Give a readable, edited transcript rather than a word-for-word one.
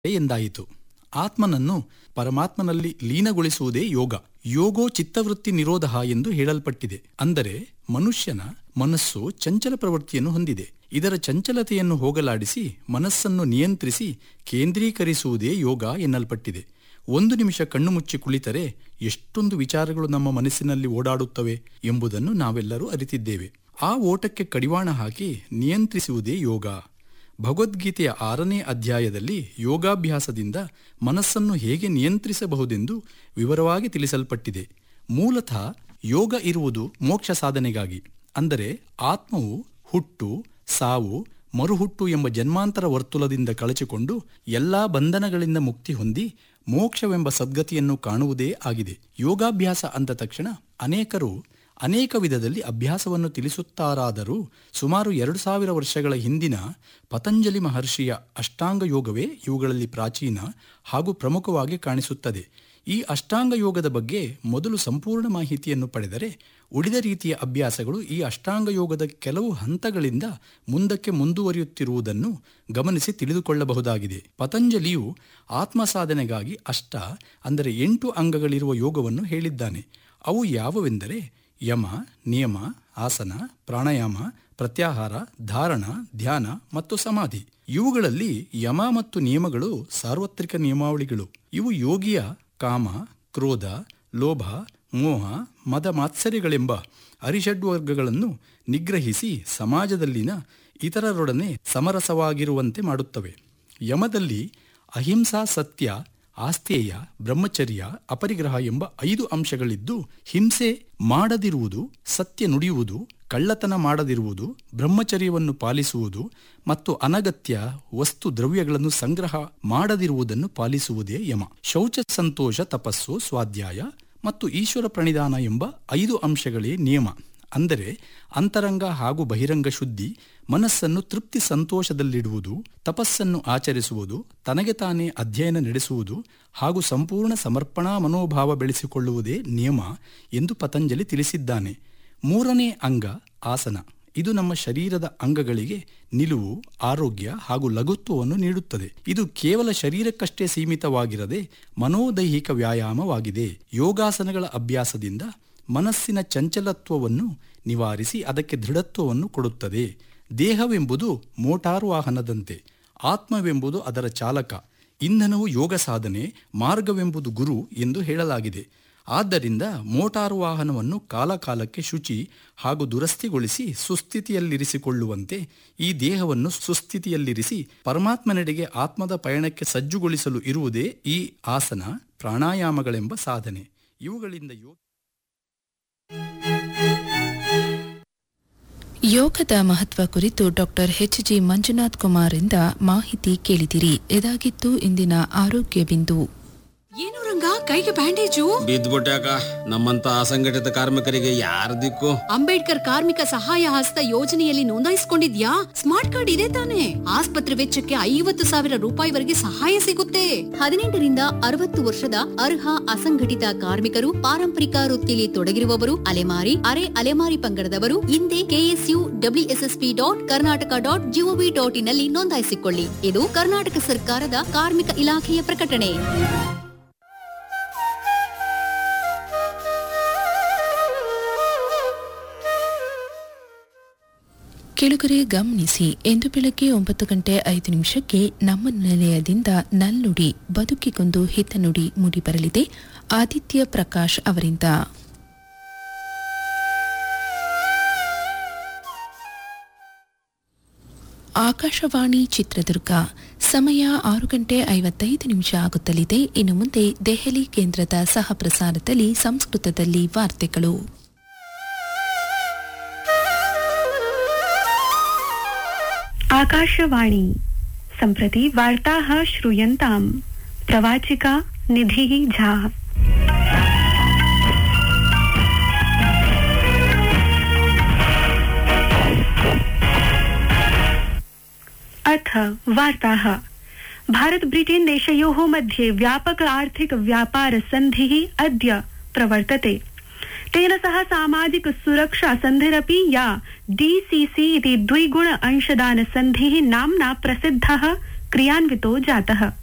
ಎಂದಾಯಿತು. ಆತ್ಮನನ್ನು ಪರಮಾತ್ಮನಲ್ಲಿ ಲೀನಗೊಳಿಸುವುದೇ ಯೋಗ. ಯೋಗೋ ಚಿತ್ತವೃತ್ತಿ ನಿರೋಧ ಎಂದು ಹೇಳಲ್ಪಟ್ಟಿದೆ. ಅಂದರೆ ಮನುಷ್ಯನ ಮನಸ್ಸು ಚಂಚಲ ಪ್ರವೃತ್ತಿಯನ್ನು ಹೊಂದಿದೆ. ಇದರ ಚಂಚಲತೆಯನ್ನು ಹೋಗಲಾಡಿಸಿ ಮನಸ್ಸನ್ನು ನಿಯಂತ್ರಿಸಿ ಕೇಂದ್ರೀಕರಿಸುವುದೇ ಯೋಗ ಎನ್ನಲ್ಪಟ್ಟಿದೆ. 1 ನಿಮಿಷ ಕಣ್ಣು ಮುಚ್ಚಿ ಕುಳಿತರೆ ಎಷ್ಟೊಂದು ವಿಚಾರಗಳು ನಮ್ಮ ಮನಸ್ಸಿನಲ್ಲಿ ಓಡಾಡುತ್ತವೆ ಎಂಬುದನ್ನು ನಾವೆಲ್ಲರೂ ಅರಿತಿದ್ದೇವೆ. ಆ ಓಟಕ್ಕೆ ಕಡಿವಾಣ ಹಾಕಿ ನಿಯಂತ್ರಿಸುವುದೇ ಯೋಗ. ಭಗವದ್ಗೀತೆಯ 6ನೇ ಅಧ್ಯಾಯದಲ್ಲಿ ಯೋಗಾಭ್ಯಾಸದಿಂದ ಮನಸ್ಸನ್ನು ಹೇಗೆ ನಿಯಂತ್ರಿಸಬಹುದೆಂದು ವಿವರವಾಗಿ ತಿಳಿಸಲ್ಪಟ್ಟಿದೆ. ಮೂಲತಃ ಯೋಗ ಇರುವುದು ಮೋಕ್ಷ ಸಾಧನೆಗಾಗಿ. ಅಂದರೆ ಆತ್ಮವು ಹುಟ್ಟು, ಸಾವು, ಮರುಹುಟ್ಟು ಎಂಬ ಜನ್ಮಾಂತರ ವರ್ತುಲದಿಂದ ಕಳಚಿಕೊಂಡು ಎಲ್ಲಾ ಬಂಧನಗಳಿಂದ ಮುಕ್ತಿ ಹೊಂದಿ ಮೋಕ್ಷವೆಂಬ ಸದ್ಗತಿಯನ್ನು ಕಾಣುವುದೇ ಆಗಿದೆ. ಯೋಗಾಭ್ಯಾಸ ಅಂದ ತಕ್ಷಣ ಅನೇಕರು ಅನೇಕ ವಿಧದಲ್ಲಿ ಅಭ್ಯಾಸವನ್ನು ತಿಳಿಸುತ್ತಾರಾದರೂ ಸುಮಾರು 2000 ವರ್ಷಗಳ ಹಿಂದಿನ ಪತಂಜಲಿ ಮಹರ್ಷಿಯ ಅಷ್ಟಾಂಗ ಯೋಗವೇ ಇವುಗಳಲ್ಲಿ ಪ್ರಾಚೀನ ಹಾಗೂ ಪ್ರಮುಖವಾಗಿ ಕಾಣಿಸುತ್ತದೆ. ಈ ಅಷ್ಟಾಂಗ ಯೋಗದ ಬಗ್ಗೆ ಮೊದಲು ಸಂಪೂರ್ಣ ಮಾಹಿತಿಯನ್ನು ಪಡೆದರೆ ಉಳಿದ ರೀತಿಯ ಅಭ್ಯಾಸಗಳು ಈ ಅಷ್ಟಾಂಗ ಯೋಗದ ಕೆಲವು ಹಂತಗಳಿಂದ ಮುಂದಕ್ಕೆ ಮುಂದುವರಿಯುತ್ತಿರುವುದನ್ನು ಗಮನಿಸಿ ತಿಳಿದುಕೊಳ್ಳಬಹುದಾಗಿದೆ. ಪತಂಜಲಿಯು ಆತ್ಮ ಸಾಧನೆಗಾಗಿ ಅಂದರೆ 8 ಅಂಗಗಳಿರುವ ಯೋಗವನ್ನು ಹೇಳಿದ್ದಾನೆ. ಅವು ಯಾವುವೆಂದರೆ ಯಮ, ನಿಯಮ, ಆಸನ, ಪ್ರಾಣಾಯಾಮ, ಪ್ರತ್ಯಾಹಾರ, ಧಾರಣ, ಧ್ಯಾನ ಮತ್ತು ಸಮಾಧಿ. ಇವುಗಳಲ್ಲಿ ಯಮ ಮತ್ತು ನಿಯಮಗಳು ಸಾರ್ವತ್ರಿಕ ನಿಯಮಾವಳಿಗಳು. ಇವು ಯೋಗಿಯ ಕಾಮ, ಕ್ರೋಧ, ಲೋಭ, ಮೋಹ, ಮದ ಮಾತ್ಸರ್ಯಗಳೆಂಬ ಅರಿಷಡ್ವರ್ಗಗಳನ್ನು ನಿಗ್ರಹಿಸಿ ಸಮಾಜದಲ್ಲಿನ ಇತರರೊಡನೆ ಸಮರಸವಾಗಿರುವಂತೆ ಮಾಡುತ್ತವೆ. ಯಮದಲ್ಲಿ ಅಹಿಂಸಾ, ಸತ್ಯ, ಆಸ್ತೇಯ, ಬ್ರಹ್ಮಚರ್ಯ, ಅಪರಿಗ್ರಹ ಎಂಬ 5 ಅಂಶಗಳಿದ್ದು ಹಿಂಸೆ ಮಾಡದಿರುವುದು, ಸತ್ಯ ನುಡಿಯುವುದು, ಕಳ್ಳತನ ಮಾಡದಿರುವುದು, ಬ್ರಹ್ಮಚರ್ಯವನ್ನು ಪಾಲಿಸುವುದು ಮತ್ತು ಅನಗತ್ಯ ವಸ್ತು ದ್ರವ್ಯಗಳನ್ನು ಸಂಗ್ರಹ ಮಾಡದಿರುವುದನ್ನು ಪಾಲಿಸುವುದೇ ಯಮ. ಶೌಚ, ಸಂತೋಷ, ತಪಸ್ಸು, ಸ್ವಾಧ್ಯಾಯ ಮತ್ತು ಈಶ್ವರ ಪ್ರಣಿಧಾನ ಎಂಬ 5 ಅಂಶಗಳೇ ನಿಯಮ. ಅಂದರೆ ಅಂತರಂಗ ಹಾಗೂ ಬಹಿರಂಗ ಶುದ್ಧಿ, ಮನಸ್ಸನ್ನು ತೃಪ್ತಿ ಸಂತೋಷದಲ್ಲಿಡುವುದು, ತಪಸ್ಸನ್ನು ಆಚರಿಸುವುದು, ತನಗೆ ತಾನೇ ಅಧ್ಯಯನ ನಡೆಸುವುದು ಹಾಗೂ ಸಂಪೂರ್ಣ ಸಮರ್ಪಣಾ ಮನೋಭಾವ ಬೆಳೆಸಿಕೊಳ್ಳುವುದೇ ನಿಯಮ ಎಂದು ಪತಂಜಲಿ ತಿಳಿಸಿದ್ದಾನೆ. 3ನೇ ಅಂಗ ಆಸನ. ಇದು ನಮ್ಮ ಶರೀರದ ಅಂಗಗಳಿಗೆ ನಿಲುವು, ಆರೋಗ್ಯ ಹಾಗೂ ಲಘುತ್ವವನ್ನು ನೀಡುತ್ತದೆ. ಇದು ಕೇವಲ ಶರೀರಕ್ಕಷ್ಟೇ ಸೀಮಿತವಾಗಿರದೆ ಮನೋದೈಹಿಕ ವ್ಯಾಯಾಮವಾಗಿದೆ. ಯೋಗಾಸನಗಳ ಅಭ್ಯಾಸದಿಂದ ಮನಸ್ಸಿನ ಚಂಚಲತ್ವವನ್ನು ನಿವಾರಿಸಿ ಅದಕ್ಕೆ ದೃಢತ್ವವನ್ನು ಕೊಡುತ್ತದೆ. ದೇಹವೆಂಬುದು ಮೋಟಾರು ವಾಹನದಂತೆ, ಆತ್ಮವೆಂಬುದು ಅದರ ಚಾಲಕ, ಇಂಧನವು ಯೋಗ ಸಾಧನೆ, ಮಾರ್ಗವೆಂಬುದು ಗುರು ಎಂದು ಹೇಳಲಾಗಿದೆ. ಆದ್ದರಿಂದ ಮೋಟಾರು ವಾಹನವನ್ನು ಕಾಲಕಾಲಕ್ಕೆ ಶುಚಿ ಹಾಗೂ ದುರಸ್ತಿಗೊಳಿಸಿ ಸುಸ್ಥಿತಿಯಲ್ಲಿರಿಸಿಕೊಳ್ಳುವಂತೆ ಈ ದೇಹವನ್ನು ಸುಸ್ಥಿತಿಯಲ್ಲಿರಿಸಿ ಪರಮಾತ್ಮನೆಡೆಗೆ ಆತ್ಮದ ಪಯಣಕ್ಕೆ ಸಜ್ಜುಗೊಳಿಸಲು ಇರುವುದೇ ಈ ಆಸನ, ಪ್ರಾಣಾಯಾಮಗಳೆಂಬ ಸಾಧನೆ. ಇವುಗಳಿಂದ ಯೋಗದ ಮಹತ್ವ ಕುರಿತು ಡಾಕ್ಟರ್ ಎಚ್.ಜಿ. ಮಂಜುನಾಥ್ ಕುಮಾರ್ ಇಂದ ಮಾಹಿತಿ ಕೇಳಿದಿರಿ. ಇದಾಗಿತ್ತು ಇಂದಿನ ಆರೋಗ್ಯ ಬಿಂದು. ಏನು ರಂಗ, ಕೈಗೆ ಬ್ಯಾಂಡೇಜು? ಬಿದ್ದ್ಬಿಟ್ಟಾಕ. ನಮ್ಮಂತ ಅಸಂಘಟಿತ ಕಾರ್ಮಿಕರಿಗೆ ಯಾರ ದಿಕ್ಕು? ಅಂಬೇಡ್ಕರ್ ಕಾರ್ಮಿಕ ಸಹಾಯ ಹಸ್ತ ಯೋಜನೆಯಲ್ಲಿ ನೋಂದಾಯಿಸಿಕೊಂಡಿದ್ಯಾ? ಸ್ಮಾರ್ಟ್ ಕಾರ್ಡ್ ಇದೆ ತಾನೆ? ಆಸ್ಪತ್ರೆ ವೆಚ್ಚಕ್ಕೆ 50,000 ರೂಪಾಯಿವರೆಗೆ ಸಹಾಯ ಸಿಗುತ್ತೆ. 18ರಿಂದ 60 ವರ್ಷದ ಅರ್ಹ ಅಸಂಘಟಿತ ಕಾರ್ಮಿಕರು, ಪಾರಂಪರಿಕ ವೃತ್ತಿಯಲ್ಲಿ ತೊಡಗಿರುವವರು, ಅಲೆಮಾರಿ, ಅರೆ ಅಲೆಮಾರಿ ಪಂಗಡದವರು ಹಿಂದೆ KSUWSSP.Karnataka.gov.in ನಲ್ಲಿ ನೋಂದಾಯಿಸಿಕೊಳ್ಳಿ. ಇದು ಕರ್ನಾಟಕ ಸರ್ಕಾರದ ಕಾರ್ಮಿಕ ಇಲಾಖೆಯ ಪ್ರಕಟಣೆ. ಕೆಳಗರೆ ಗಮನಿಸಿ, ಇಂದು ಬೆಳಗ್ಗೆ 9:05 ನಮ್ಮ ನಿಲಯದಿಂದ ನಲ್ನುಡಿ ಬದುಕಿಗೊಂದು ಹಿತನುಡಿ ಮೂಡಿಬರಲಿದೆ. ಆದಿತ್ಯ ಪ್ರಕಾಶ್ ಅವರಿಂದ. ಆಕಾಶವಾಣಿ ಚಿತ್ರದುರ್ಗ. ಸಮಯ 6:55 ಆಗುತ್ತಲಿದೆ. ಇನ್ನು ಮುಂದೆ ದೆಹಲಿ ಕೇಂದ್ರದ ಸಹ ಪ್ರಸಾರದಲ್ಲಿ ಸಂಸ್ಕೃತದಲ್ಲಿ ವಾರ್ತೆಗಳು. आकाशवाणी सम्प्रति वार्ताः श्रूयन्ताम्. प्रवाचिका निधिः झा. अथ वार्ताः. भारत ब्रिटेन देशयोः मध्ये व्यापक आर्थिक व्यापार सन्धिः अद्य प्रवर्तते. तेन सह सामाजिक सुरक्षा सन्धिरपि या DCC इति द्विगुण अंशदान सन्धिः नाम्ना प्रसिद्धः क्रियान्वितो जातः.